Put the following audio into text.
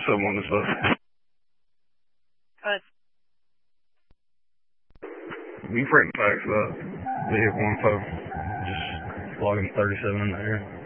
someone is up. You print packs up. Vehicle info. Just logging 37 in the air.